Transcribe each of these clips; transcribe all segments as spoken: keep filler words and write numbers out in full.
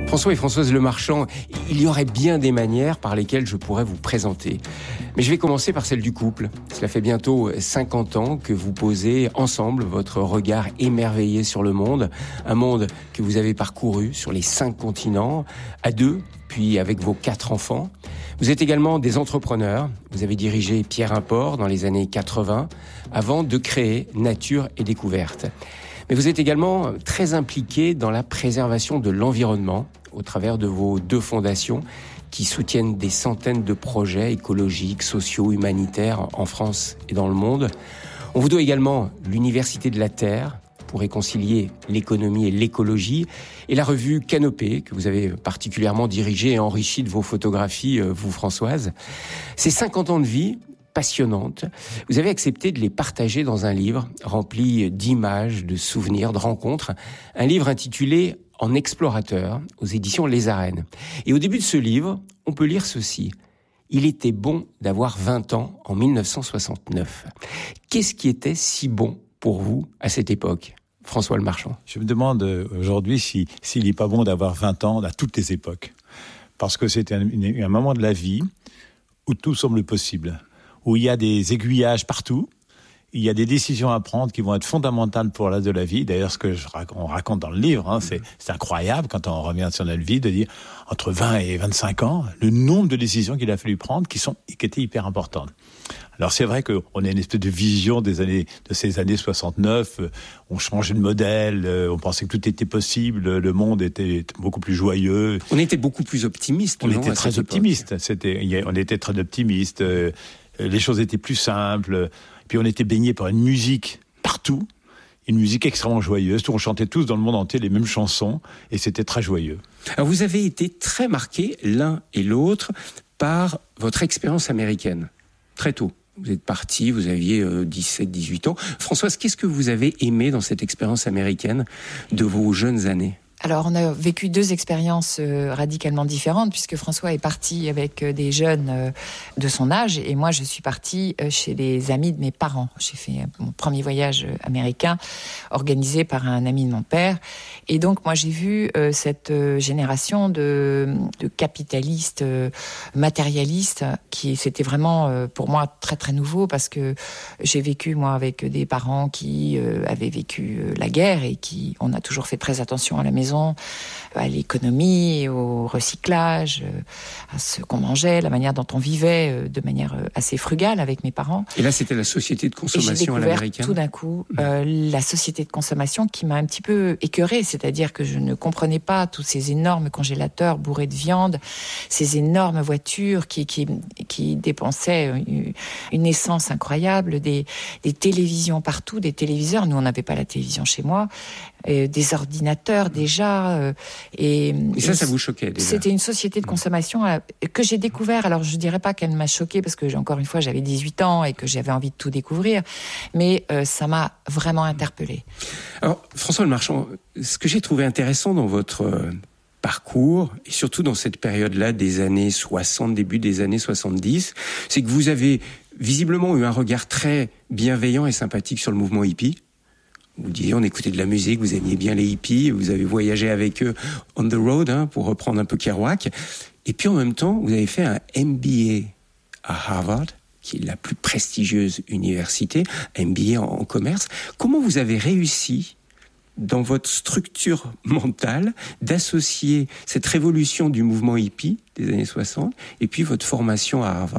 François et Françoise Lemarchand, il y aurait bien des manières par lesquelles je pourrais vous présenter. Mais je vais commencer par celle du couple. Cela fait bientôt cinquante ans que vous posez ensemble votre regard émerveillé sur le monde. Un monde que vous avez parcouru sur les cinq continents, à deux, puis avec vos quatre enfants. Vous êtes également des entrepreneurs. Vous avez dirigé Pierre Import dans les années quatre-vingts, avant de créer Nature et Découverte. Mais vous êtes également très impliqué dans la préservation de l'environnement, au travers de vos deux fondations qui soutiennent des centaines de projets écologiques, sociaux, humanitaires en France et dans le monde. On vous doit également l'Université de la Terre pour réconcilier l'économie et l'écologie, et la revue Canopée, que vous avez particulièrement dirigée et enrichie de vos photographies, vous Françoise. Ces cinquante ans de vie passionnantes, vous avez accepté de les partager dans un livre rempli d'images, de souvenirs, de rencontres, un livre intitulé « En explorateur » aux éditions Les Arènes. Et au début de ce livre, on peut lire ceci. « Il était bon d'avoir vingt ans en mille neuf cent soixante-neuf ». Qu'est-ce qui était si bon pour vous à cette époque ? François Lemarchand. Je me demande aujourd'hui si, s'il n'est pas bon d'avoir vingt ans à toutes les époques. Parce que c'est un, un moment de la vie où tout semble possible, où il y a des aiguillages partout, il y a des décisions à prendre qui vont être fondamentales pour la de la vie. D'ailleurs, ce que je raconte, on raconte dans le livre, hein, c'est, c'est incroyable quand on revient sur notre vie de dire entre vingt et vingt-cinq ans, le nombre de décisions qu'il a fallu prendre qui sont, qui étaient hyper importantes. Alors c'est vrai qu'on a une espèce de vision des années, de ces années soixante-neuf. On changeait de modèle, on pensait que tout était possible, le monde était beaucoup plus joyeux. On était beaucoup plus optimiste. On non, était très optimiste. C'était, on était très optimiste. Les choses étaient plus simples. Puis on était baigné par une musique partout, une musique extrêmement joyeuse. On chantait tous dans le monde entier les mêmes chansons et c'était très joyeux. Alors vous avez été très marqués l'un et l'autre par votre expérience américaine, très tôt. Vous êtes partis, vous aviez euh, dix-sept, dix-huit ans. Françoise, qu'est-ce que vous avez aimé dans cette expérience américaine de vos jeunes années ? Alors, on a vécu deux expériences euh, radicalement différentes, puisque François est parti avec euh, des jeunes euh, de son âge, et moi, je suis partie euh, chez les amis de mes parents. J'ai fait euh, mon premier voyage euh, américain, organisé par un ami de mon père. Et donc, moi, j'ai vu euh, cette euh, génération de, de capitalistes, euh, matérialistes, qui c'était vraiment, euh, pour moi, très, très nouveau, parce que j'ai vécu, moi, avec des parents qui euh, avaient vécu euh, la guerre, et qui, on a toujours fait très attention à la maison, à l'économie, au recyclage, à ce qu'on mangeait, la manière dont on vivait de manière assez frugale avec mes parents. Et là, c'était la société de consommation à l'américaine. Tout d'un coup, euh, la société de consommation qui m'a un petit peu écœurée, c'est-à-dire que je ne comprenais pas tous ces énormes congélateurs bourrés de viande, ces énormes voitures qui, qui, qui dépensaient une, une essence incroyable, des, des télévisions partout, des téléviseurs. Nous, on n'avait pas la télévision chez moi. Euh, des ordinateurs déjà euh, et, et ça, ça vous choquait déjà. C'était une société de consommation euh, que j'ai découvert. Alors je dirais pas qu'elle m'a choquée parce que encore une fois j'avais dix-huit ans et que j'avais envie de tout découvrir, mais euh, ça m'a vraiment interpellée. Alors François Lemarchand, ce que j'ai trouvé intéressant dans votre euh, parcours et surtout dans cette période-là des années soixante, début des années soixante-dix, c'est que vous avez visiblement eu un regard très bienveillant et sympathique sur le mouvement hippie. Vous disiez, on écoutait de la musique, vous aimiez bien les hippies, vous avez voyagé avec eux on the road, hein, pour reprendre un peu Kerouac. Et puis en même temps, vous avez fait un M B A à Harvard, qui est la plus prestigieuse université, M B A en, en commerce. Comment vous avez réussi, dans votre structure mentale, d'associer cette révolution du mouvement hippie des années soixante et puis votre formation à Harvard ?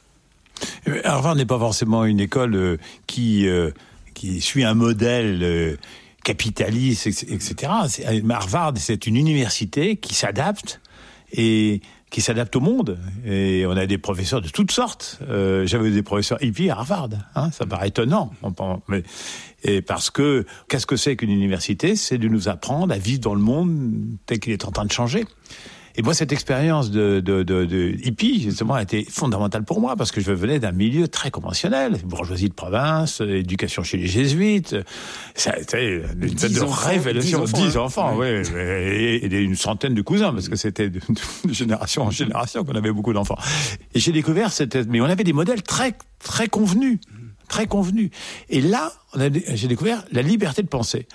Harvard n'est pas forcément une école euh, qui... Euh qui suit un modèle euh, capitaliste, et cetera. C'est, Harvard, c'est une université qui s'adapte et qui s'adapte au monde. Et on a des professeurs de toutes sortes. Euh, j'avais des professeurs hippies à Harvard. Hein, ça paraît étonnant. Mais, et parce que, qu'est-ce que c'est qu'une université ? C'est de nous apprendre à vivre dans le monde tel qu'il est en train de changer. Et moi, cette expérience de, de, de, de hippie, justement, a été fondamentale pour moi, parce que je venais d'un milieu très conventionnel, bourgeoisie de province, éducation chez les jésuites. Ça a été une sorte de révélation. Dix enfants, oui. Et, et une centaine de cousins, parce que c'était de, de génération en génération qu'on avait beaucoup d'enfants. Et j'ai découvert cette... Mais on avait des modèles très, très convenus. Très convenus. Et là, on a, j'ai découvert la liberté de penser.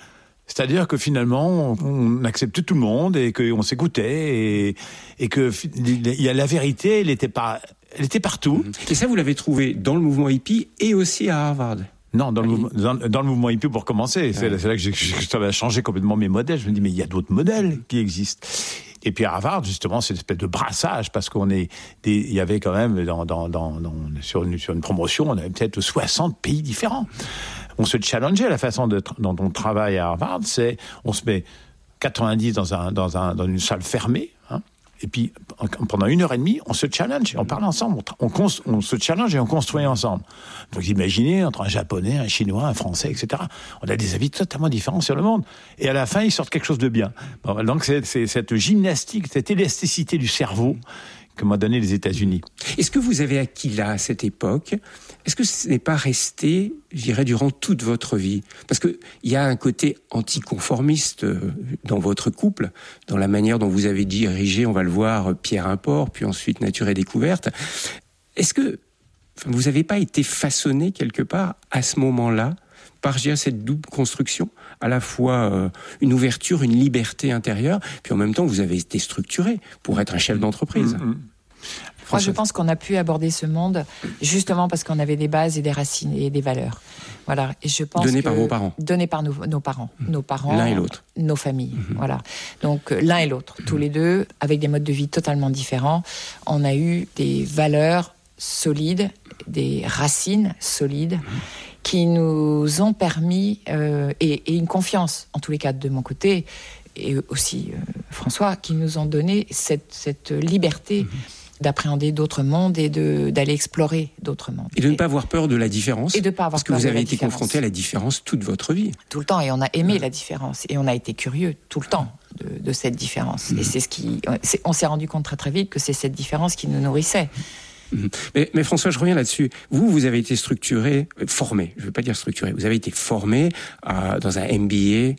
C'est-à-dire que finalement, on, on acceptait tout le monde et qu'on s'écoutait et, et que il y a la vérité, elle était pas, elle était partout. Et ça, vous l'avez trouvé dans le mouvement hippie et aussi à Harvard. Non, dans le, mouvement, dans, dans le mouvement hippie pour commencer. C'est, ouais. c'est là que j'ai, ça va changer complètement mes modèles. Je me dis, mais il y a d'autres modèles qui existent. Et puis à Harvard, justement, c'est une espèce de brassage, parce qu'on est, des, il y avait quand même, dans, dans, dans, dans, sur, une, sur une promotion, on avait peut-être soixante pays différents. On se challengeait. La façon de, dont on travaille à Harvard, c'est, on se met quatre-vingt-dix dans un, dans un, dans une salle fermée, hein. Et puis, pendant une heure et demie, on se challenge et on parle ensemble. On, on, on se challenge et on construit ensemble. Donc, imaginez, entre un Japonais, un Chinois, un Français, et cetera. On a des avis totalement différents sur le monde. Et à la fin, ils sortent quelque chose de bien. Bon, donc, c'est, c'est cette gymnastique, cette élasticité du cerveau que m'ont donné les États-Unis. Est-ce que vous avez acquis là, à cette époque, est-ce que ce n'est pas resté, je dirais, durant toute votre vie ? Parce qu'il y a un côté anticonformiste dans votre couple, dans la manière dont vous avez dirigé, on va le voir, Pierre Import, puis ensuite Nature et Découverte. Est-ce que enfin, vous n'avez pas été façonné quelque part, à ce moment-là, par, je dirais, cette double construction, à la fois euh, une ouverture, une liberté intérieure, puis en même temps, vous avez été structuré pour être un chef d'entreprise. Mmh, mmh. Moi, je pense qu'on a pu aborder ce monde justement parce qu'on avait des bases et des racines et des valeurs. Voilà. Et je pense données que, par vos parents. Données par nos, nos parents. Mmh. Nos parents. L'un et l'autre. Nos familles. Mmh. Voilà. Donc, l'un et l'autre. Mmh. Tous les deux, avec des modes de vie totalement différents. On a eu des valeurs solides, des racines solides, mmh. qui nous ont permis, euh, et, et une confiance, en tous les cas de mon côté, et aussi euh, François, qui nous ont donné cette, cette liberté mmh. d'appréhender d'autres mondes et de, d'aller explorer d'autres mondes. Et de ne pas avoir peur de la différence. Et de ne pas avoir parce que peur vous de avez la été différence. confronté à la différence toute votre vie. Tout le temps, et on a aimé mmh. la différence. Et on a été curieux tout le temps de, de cette différence. Mmh. Et c'est ce qui, c'est, on s'est rendu compte très très vite que c'est cette différence qui nous nourrissait. Mais, mais François, je reviens là-dessus. Vous, vous avez été structuré, formé, je ne veux pas dire structuré, vous avez été formé euh, dans un M B A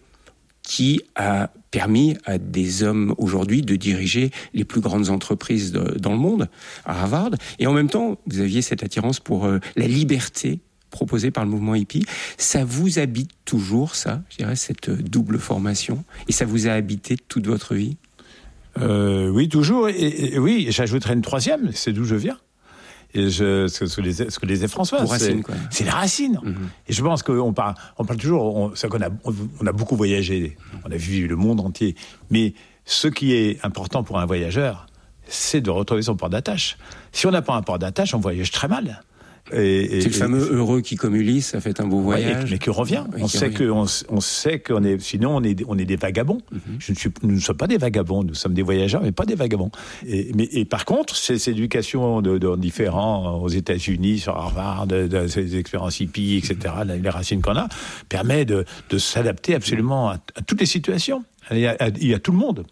qui a permis à des hommes aujourd'hui de diriger les plus grandes entreprises de, dans le monde, à Harvard. Et en même temps, vous aviez cette attirance pour euh, la liberté proposée par le mouvement hippie. Ça vous habite toujours, ça, je dirais, cette double formation? Et ça vous a habité toute votre vie? euh, Oui, toujours. Et, et oui, j'ajouterai une troisième, c'est d'où je viens. Et je, ce, que les, ce que disait François, racines, c'est, quoi. c'est la racine. Mm-hmm. Et je pense qu'on parle, on parle toujours, on, c'est qu'on a, on a beaucoup voyagé, on a vu le monde entier. Mais ce qui est important pour un voyageur, c'est de retrouver son port d'attache. Si on n'a pas un port d'attache, on voyage très mal. Et, et, c'est le fameux et, heureux qui comme Ulysse, ça fait un beau voyage. Ouais, mais qui revient. Oui, on, qui sait revient. Que, on, on sait qu'on est, sinon on est, on est des vagabonds. Mm-hmm. Je ne suis, nous ne sommes pas des vagabonds, nous sommes des voyageurs, mais pas des vagabonds. Et, mais, et par contre, ces, ces éducations de, de différents aux États-Unis, sur Harvard, de, de, ces expériences hippies, et cetera, mm-hmm. les racines qu'on a, permet de, de s'adapter absolument à, à toutes les situations. Il y, a, il y a tout le monde.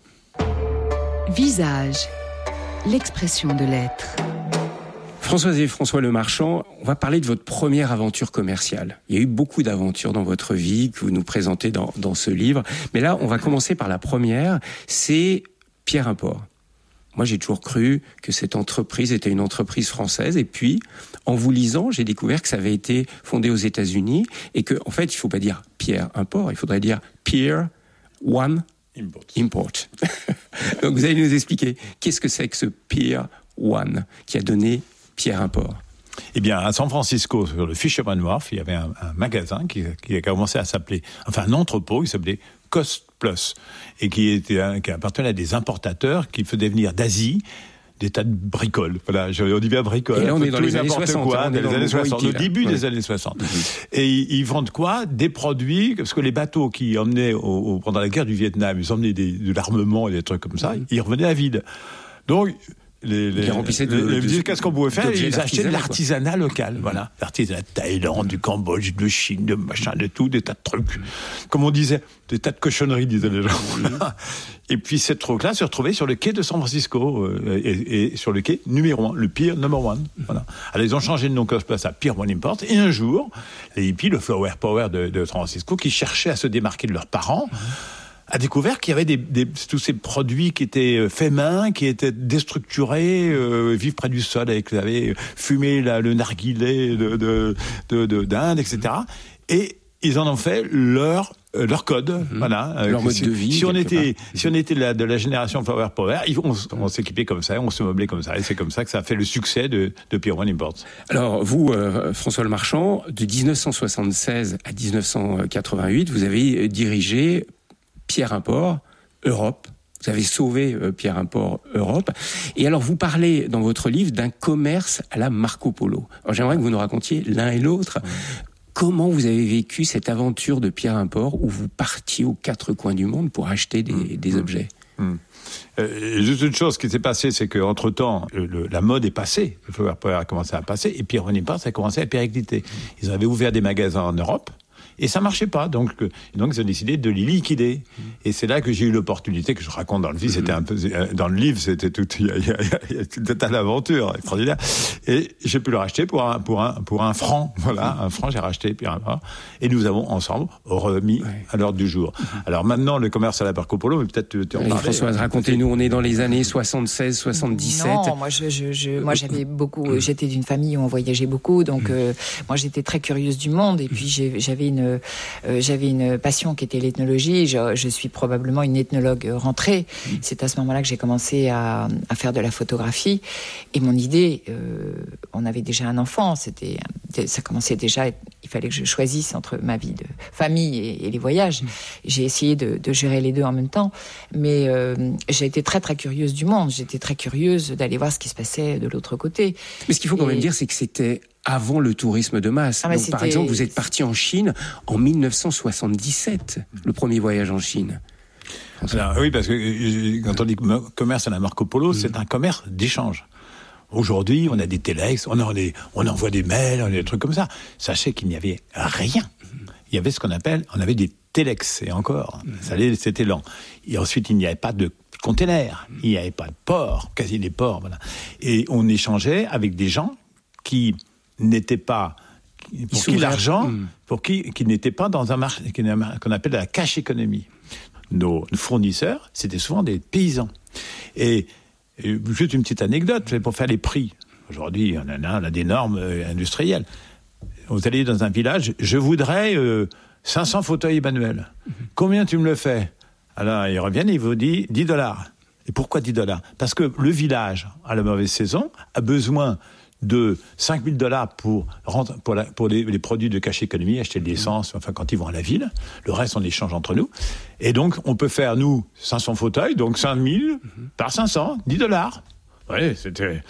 Visage, l'expression de l'être. Françoise et François Lemarchand, on va parler de votre première aventure commerciale. Il y a eu beaucoup d'aventures dans votre vie que vous nous présentez dans, dans ce livre. Mais là, on va commencer par la première, c'est Pierre Import. Moi, j'ai toujours cru que cette entreprise était une entreprise française. Et puis, en vous lisant, j'ai découvert que ça avait été fondé aux États-Unis et que, en fait, il ne faut pas dire Pierre Import, il faudrait dire Pier One Import. Import. Donc, vous allez nous expliquer qu'est-ce que c'est que ce Pier One qui a donné Pierre Import. Eh bien, à San Francisco, sur le Fisherman Wharf, il y avait un, un magasin qui, qui a commencé à s'appeler, enfin un entrepôt qui s'appelait Cost Plus, et qui, était un, qui appartenait à des importateurs qui faisaient venir d'Asie des tas de bricoles. Voilà, on dit bien bricoles. Et là, on est dans les années soixante. Quoi, dans les années soixante, au début ouais. des années soixante. Mm-hmm. Et ils, ils vendent quoi? Des produits, parce que les bateaux qui emmenaient, au, au, pendant la guerre du Vietnam, ils emmenaient des, de l'armement et des trucs comme ça, mm-hmm. ils revenaient à vide. Donc, Les, les, les, de, les, de, qu'est-ce qu'on pouvait faire? Ils achetaient de l'artisanat quoi. local, mmh. voilà. L'artisanat de Thaïlande, du Cambodge, de Chine, de machin, de tout, des tas de trucs. Mmh. Comme on disait, des tas de cochonneries, disaient les gens. Mmh. Et puis, cette truc-là se retrouvait sur le quai de San Francisco, euh, et, et sur le quai numéro un, le Pier Number One. Mmh. Voilà. Alors, ils ont changé de nom Cost Plus à Pier One Import, et un jour, les hippies, le Flower Power de, de San Francisco, qui cherchaient à se démarquer de leurs parents, mmh. a découvert qu'il y avait des, des, tous ces produits qui étaient faits main, qui étaient déstructurés, euh, vivent près du sol, avec, vous savez, fumer la, le narguilé de, de, de, de, d'Inde, et cetera. Et ils en ont fait leur Euh, leur code, mmh. voilà. Leur euh, mode si, de vie. Si on était, part. si on était de la, de la génération Flower Power, on, on s'équipait comme ça, on se meublait comme ça, et c'est comme ça que ça a fait le succès de, de Pier One Imports. Alors, vous, euh, François Le Marchand, de dix-neuf cent soixante-seize à dix-neuf cent quatre-vingt-huit, vous avez dirigé Pierre Import Europe. Vous avez sauvé euh, Pierre Import Europe. Et alors, vous parlez dans votre livre d'un commerce à la Marco Polo. Alors, j'aimerais que vous nous racontiez l'un et l'autre. Mmh. Comment vous avez vécu cette aventure de Pierre Import où vous partiez aux quatre coins du monde pour acheter des, mmh. des objets? mmh. Euh, juste une chose qui s'est passée, c'est qu'entre-temps, le, le, la mode est passée. Le Flower Power a commencé à passer et Pier One Imports a commencé à péricliter. Ils avaient ouvert des magasins en Europe. Et ça marchait pas, donc donc ils ont décidé de les liquider. Mmh. Et c'est là que j'ai eu l'opportunité que je raconte dans le livre. Mmh. C'était un peu dans le livre, c'était tout, il y a, il y a, il y a toute une aventure extraordinaire. Et j'ai pu le racheter pour un pour un pour un franc, voilà, mmh. un franc. J'ai racheté puis un et nous avons ensemble remis ouais. à l'ordre du jour. Mmh. Alors maintenant, le commerce à la Marco Polo, mais peut-être tu, tu en parlais. Françoise, racontez-nous. On est dans les années soixante-seize, soixante-dix-sept. Non, moi je, je, je moi j'avais beaucoup. J'étais d'une famille où on voyageait beaucoup, donc mmh. euh, moi j'étais très curieuse du monde et puis j'ai, j'avais une euh, J'avais une passion qui était l'ethnologie. Je, je suis probablement une ethnologue rentrée. Mmh. C'est à ce moment-là que j'ai commencé à, à faire de la photographie. Et mon idée, euh, on avait déjà un enfant. C'était, ça commençait déjà. Il fallait que je choisisse entre ma vie de famille et, et les voyages. Mmh. J'ai essayé de, de gérer les deux en même temps. Mais euh, j'ai été très très curieuse du monde. J'étais très curieuse d'aller voir ce qui se passait de l'autre côté. Mais ce qu'il faut quand et... même dire, c'est que c'était avant le tourisme de masse. Ah, Donc, par exemple, vous êtes parti en Chine en dix-neuf cent soixante-dix-sept, le premier voyage en Chine. Alors, oui, parce que quand on dit commerce à la Marco Polo, mmh. c'est un commerce d'échange. Aujourd'hui, on a des téléx, on, a des, on envoie des mails, on a des trucs comme ça. Sachez qu'il n'y avait rien. Il y avait ce qu'on appelle, on avait des téléx, et encore, mmh. ça allait, c'était lent. Et ensuite, il n'y avait pas de containers, il n'y avait pas de ports, quasi des ports, voilà. Et on échangeait avec des gens qui n'étaient pas, pour qui l'argent, mmh. pour qui, qui n'étaient pas dans un marché qu'on appelle la cash economy. Nos fournisseurs, c'était souvent des paysans. Et, et juste une petite anecdote, pour faire les prix. Aujourd'hui, on en a, on a des normes euh, industrielles. Vous allez dans un village, je voudrais euh, cinq cents fauteuils manuels. Mmh. Combien tu me le fais? Alors, ils reviennent, ils vous disent dix dollars. Et pourquoi dix dollars? Parce que le village, à la mauvaise saison, a besoin de cinq mille dollars pour, pour, la, pour les, les produits de cash économie, acheter de l'essence, enfin quand ils vont à la ville. Le reste, on échange entre nous. Et donc, on peut faire, nous, cinq cents fauteuils, donc cinq mille mm-hmm. par cinq cents, dix dollars. Oui, c'était...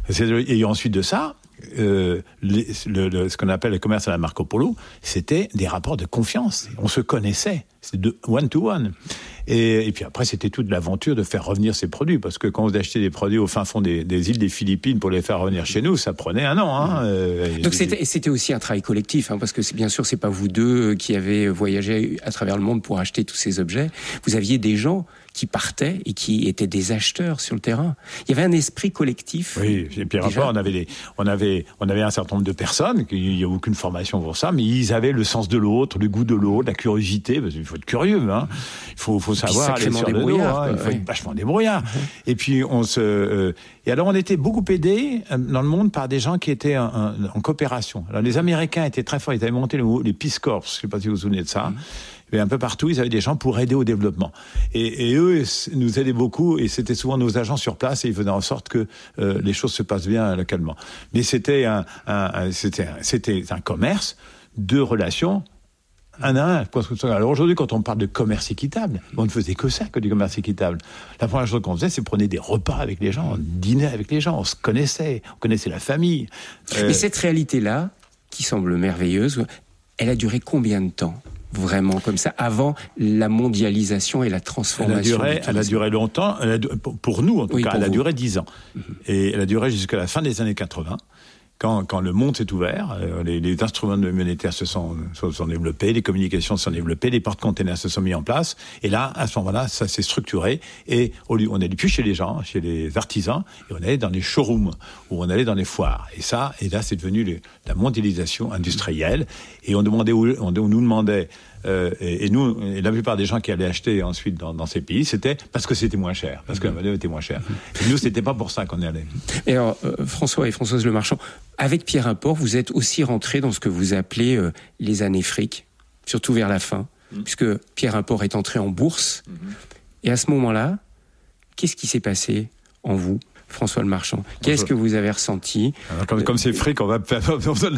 Et ensuite de ça, euh, les, le, le, ce qu'on appelle le commerce à la Marco Polo, c'était des rapports de confiance. On se connaissait. C'était de one to one. Et, et puis après, c'était toute l'aventure de faire revenir ces produits. Parce que quand vous achetez des produits au fin fond des, des îles des Philippines pour les faire revenir chez nous, ça prenait un an. Hein. Euh, Donc c'était, c'était aussi un travail collectif, hein, parce que c'est, bien sûr, c'est pas vous deux qui avez voyagé à travers le monde pour acheter tous ces objets. Vous aviez des gens qui partaient et qui étaient des acheteurs sur le terrain. Il y avait un esprit collectif. Oui, et puis après, on avait des, on avait, on avait un certain nombre de personnes, il n'y a aucune formation pour ça, mais ils avaient le sens de l'autre, le goût de l'autre, la curiosité, parce qu'il faut être curieux, hein. Il faut, faut savoir aller sur le dos, hein. Il faut ouais. être vachement débrouillard. Mmh. Et puis, on se, euh, et alors, on était beaucoup aidés dans le monde par des gens qui étaient en, en, en coopération. Alors, les Américains étaient très forts, ils avaient monté le, les Peace Corps, je ne sais pas si vous vous souvenez de ça. Mmh. Mais un peu partout, ils avaient des gens pour aider au développement. Et, et eux nous aidaient beaucoup, et c'était souvent nos agents sur place, et ils faisaient en sorte que euh, les choses se passent bien localement. Mais c'était un, un, un, c'était, un, c'était un commerce de relations un à un. Alors aujourd'hui, quand on parle de commerce équitable, on ne faisait que ça, que du commerce équitable. La première chose qu'on faisait, c'est prendre des repas avec les gens, on dînait avec les gens, on se connaissait, on connaissait la famille. Euh... Mais cette réalité-là, qui semble merveilleuse, elle a duré combien de temps ? Vraiment comme ça, avant la mondialisation et la transformation. Elle a duré, elle a duré longtemps, elle a, pour nous en tout oui, cas, elle vous. a duré dix ans. Mm-hmm. Et elle a duré jusqu'à la fin des années quatre-vingts, quand, quand le monde s'est ouvert, les, les instruments monétaires se sont, se sont développés, les communications se sont développées, les porte-containers se sont mis en place, et là, à ce moment-là, ça s'est structuré, et au lieu, on n'allait plus chez les gens, chez les artisans, et on allait dans les showrooms, ou on allait dans les foires. Et ça, et là, c'est devenu le, la mondialisation industrielle, et on demandait, on, on nous demandait, Euh, et, et nous, et la plupart des gens qui allaient acheter ensuite dans, dans ces pays, c'était parce que c'était moins cher, parce que la monnaie était moins chère. Et nous, c'était pas pour ça qu'on y allait. Et alors, euh, François et Françoise Le Marchand, avec Pierre Import, vous êtes aussi rentrés dans ce que vous appelez euh, les années fric, surtout vers la fin. mmh. puisque Pierre Import est entré en bourse. Mmh. Et à ce moment-là, qu'est-ce qui s'est passé en vous, François Lemarchand ? Qu'est-ce que vous avez ressenti ? Alors, comme, comme c'est frais qu'on va